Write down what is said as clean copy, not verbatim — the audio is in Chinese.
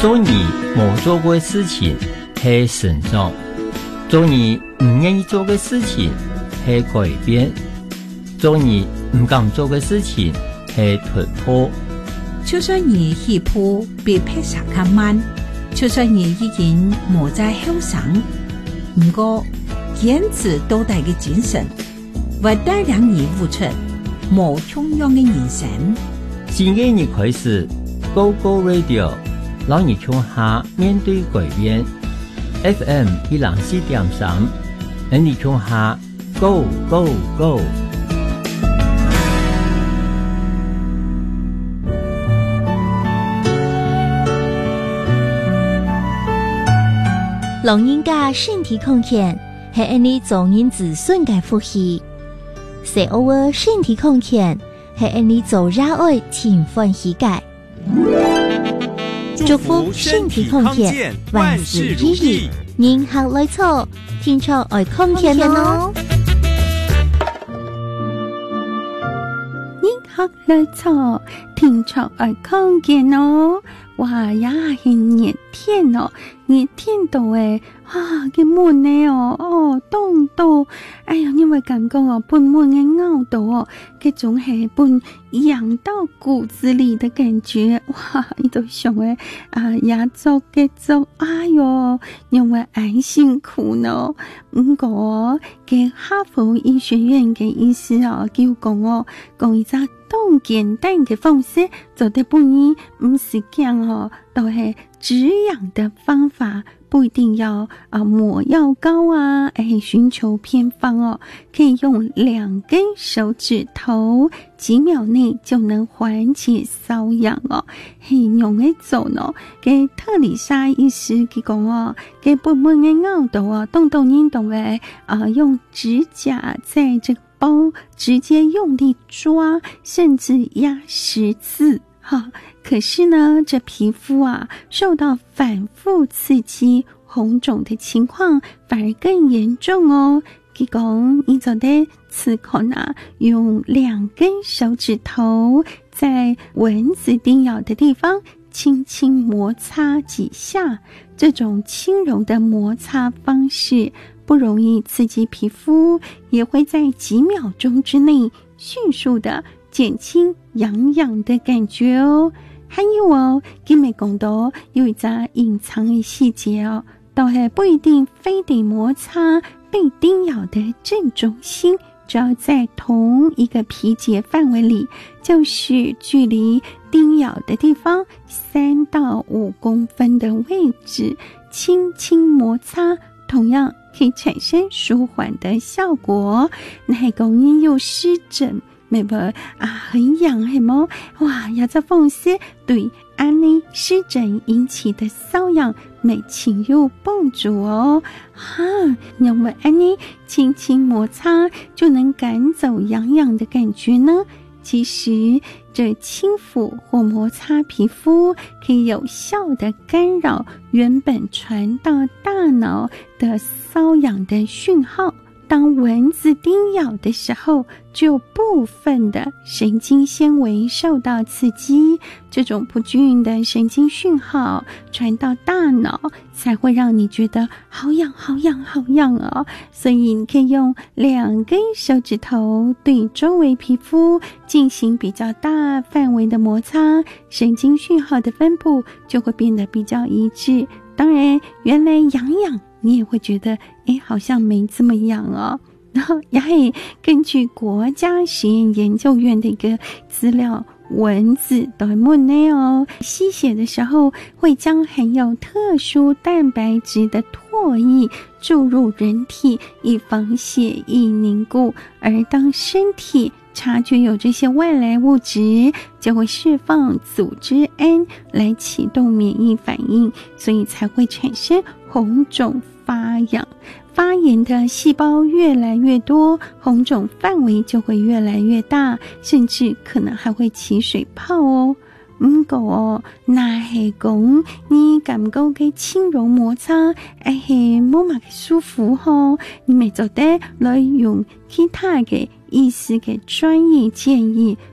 做你没做过的事情是成长，做你不愿意做的事情是改变，做你不敢做的事情是突破。 就算你起步比拍摄较慢，就算你已經無在後生，不過堅持到底嘅精神，會帶領你付出無窮樣嘅人生。 新嘅一日開始 ，Go Go Radio， 讓你從下面對改變。FM 104.3，讓你從下 Go Go Go。 老人家身體康健，是讓你做人子孫嘅福氣；小偶爾身體康健，是讓你做熱愛情歡喜嘅。祝福身體康健，萬事如意，人客來錯，天窗愛康健哦。 人客來錯，天窗愛康健哦。哇呀，係熱天哦，熱天到誒，啊，嘅悶呢哦，凍到，哎呀，因為感覺哦，悶悶嘅咬到哦，嗰種係悶癢到骨子裡的感覺，哇，呢度想誒，也做嘅做，哎喲，因為愛辛苦呢，唔過嘅哈佛醫學院嘅醫師哦，叫講哦，講一隻當簡單嘅方式做得不易，唔是講哦，都係止癢的方法，不一定要抹藥膏啊，尋求偏方哦，可以用2根手指頭，幾秒內就能緩解瘙癢哦。用嚟做呢，給特里莎醫師佢講哦，給不悶嘅咬到哦，凍到人都會用指甲在這個包直接用力抓，甚至壓10次哈。可是呢，這皮膚啊受到反覆刺激，紅腫的情況反而更嚴重哦。佢講你就得此刻呢，用2根手指頭在蚊子叮咬的地方輕輕摩擦幾下，這種輕柔的摩擦方式不容易刺激皮膚，也會在幾秒鐘之內迅速的減輕癢的感覺哦。還有哦，今日講到有一個隱藏的細節哦，都係不一定非得摩擦被叮咬的正中心，只要在同一個皮節範圍裡，就是距離叮咬的地方3到5公分的位置，輕輕摩擦，同樣可以產生舒緩的效果。那係講你有濕疹咪啵很癢係冇？哇，有隻方式對安利濕疹引起的瘙癢咪情有幫助哦。因為安利輕輕摩擦就能趕走癢的感覺呢。其實這輕撫或摩擦皮膚可以有效的干擾原本傳到大腦的瘙癢的訊號。當蚊子叮咬的時候，就部分的神經纖維受到刺激，這種不均勻的神經訊號傳到大腦，才會讓你覺得好癢好癢好癢哦。所以你可以用2根手指頭對周圍皮膚進行比較大範圍的摩擦，神經訊號的分布就會變得比較一致。當然原來癢你也會覺得好像沒這麼癢哦。然後也係根據國家實驗研究院的一個資料，蚊子都會悶呢哦，吸血的時候會將含有特殊蛋白質的唾液注入人體，以防血液凝固。而當身體察覺有這些外來物質，就會釋放組織胺來啟動免疫反應，所以才會產生紅腫發癢。發炎的細胞越來越多，紅腫範圍就會越來越大，甚至可能還會起水泡哦。不過那係講你感覺嘅輕柔摩擦係冇乜舒服哦，你咪就得來用其他嘅醫師嘅專業建議